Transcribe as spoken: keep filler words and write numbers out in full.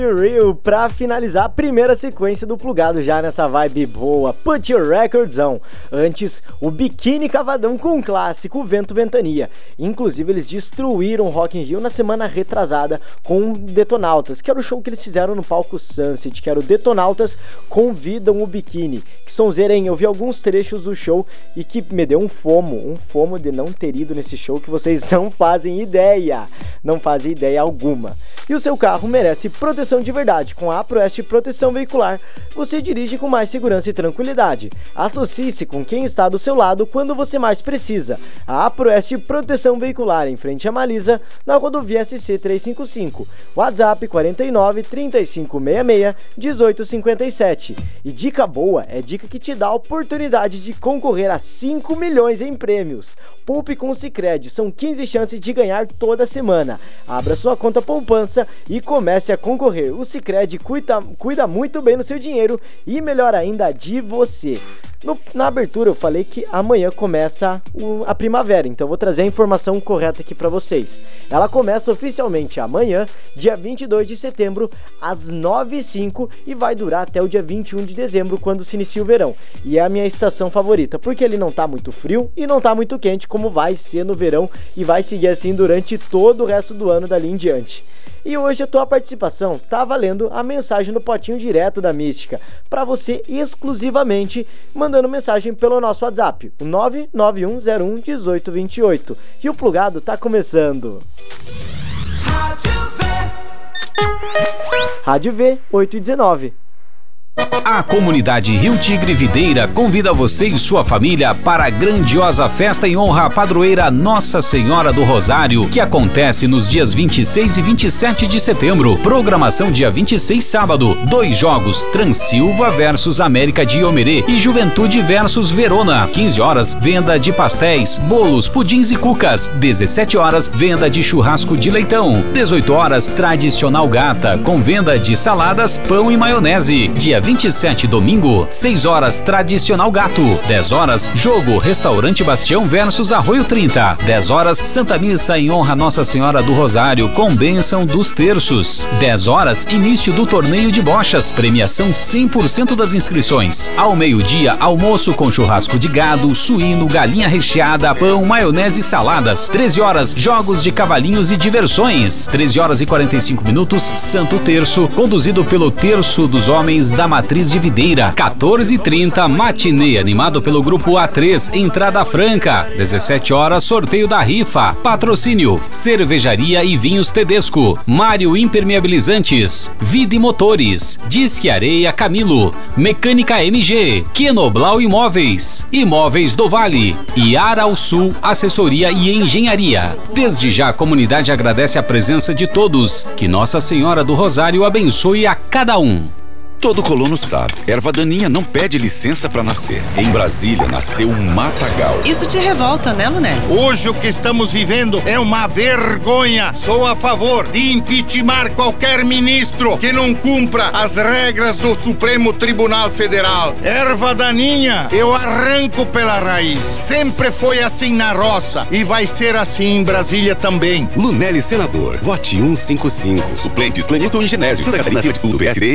Real pra finalizar a primeira sequência do plugado já nessa vibe boa, Put Your Records On. Antes, o Biquíni Cavadão com o clássico Vento Ventania. Inclusive, eles destruíram o Rock in Rio na semana retrasada com Detonautas, que era o show que eles fizeram no palco Sunset, que era o Detonautas Convidam o Biquíni. Que sonzeira, hein? Eu vi alguns trechos do show e que me deu um fomo, um fomo de não ter ido nesse show que vocês não fazem ideia, não fazem ideia alguma. E o seu carro merece proteção de verdade. Com a APROEST Proteção Veicular, você dirige com mais segurança e tranquilidade. Associe-se com quem está do seu lado quando você mais precisa. A APROEST Proteção Veicular, em frente à Malisa, na rodovia S C trezentos e cinquenta e cinco. WhatsApp quarenta e nove, trinta e cinco sessenta e seis, dezoito cinquenta e sete. E dica boa é dica que te dá a oportunidade de concorrer a cinco milhões em prêmios. Poupe com o Sicredi, são quinze chances de ganhar toda semana. Abra sua conta poupança e comece a concorrer. O Sicredi cuida, cuida muito bem do seu dinheiro e, melhor ainda, de você. No, na abertura eu falei que amanhã começa o, a primavera, então eu vou trazer a informação correta aqui para vocês. Ela começa oficialmente amanhã, dia vinte e dois de setembro, às nove e cinco, e vai durar até o dia vinte e um de dezembro, quando se inicia o verão. E é a minha estação favorita, porque ele não tá muito frio e não tá muito quente, como vai ser no verão, e vai seguir assim durante todo o resto do ano dali em diante. E hoje a tua participação tá valendo a mensagem no potinho direto da Mística, para você exclusivamente mandando mensagem pelo nosso WhatsApp, o nove nove um zero um um oito dois oito. E o plugado tá começando. Rádio V oito e dezenove. A comunidade Rio Tigre Videira convida você e sua família para a grandiosa festa em honra à padroeira Nossa Senhora do Rosário, que acontece nos dias vinte e seis e vinte e sete de setembro. Programação dia vinte e seis, sábado. Dois jogos, Transilva versus América de Iomerê e Juventude versus Verona. quinze horas, venda de pastéis, bolos, pudins e cucas. dezessete horas, venda de churrasco de leitão. dezoito horas, tradicional gata, com venda de saladas, pão e maionese. Dia vinte e sete, domingo, seis horas, tradicional gato. dez horas, jogo Restaurante Bastião versus Arroio trinta. dez horas, Santa Missa em honra a Nossa Senhora do Rosário, com bênção dos terços. dez horas, início do torneio de bochas, premiação cem por cento das inscrições. Ao meio-dia, almoço com churrasco de gado, suíno, galinha recheada, pão, maionese e saladas. treze horas, jogos de cavalinhos e diversões. treze horas e quarenta e cinco minutos, Santo Terço, conduzido pelo Terço dos Homens da Matriz de Videira. quatorze e trinta, matinê animado pelo grupo A três, entrada franca. dezessete horas, sorteio da rifa. Patrocínio: Cervejaria e Vinhos Tedesco, Mário Impermeabilizantes, Vida e Motores, Disque Areia Camilo, Mecânica M G, Quenoblau Imóveis, Imóveis do Vale e Aral Sul Assessoria e Engenharia. Desde já a comunidade agradece a presença de todos. Que Nossa Senhora do Rosário abençoe a cada um. Todo colono sabe, erva daninha não pede licença pra nascer. Em Brasília nasceu um matagal. Isso te revolta, né, Lunel? Hoje o que estamos vivendo é uma vergonha. Sou a favor de impeachment qualquer ministro que não cumpra as regras do Supremo Tribunal Federal. Erva daninha eu arranco pela raiz. Sempre foi assim na roça e vai ser assim em Brasília também. Lunelli senador, vote cento e cinquenta e cinco. Suplentes Clenilton e Genésio, Santa Catarina, do P S D.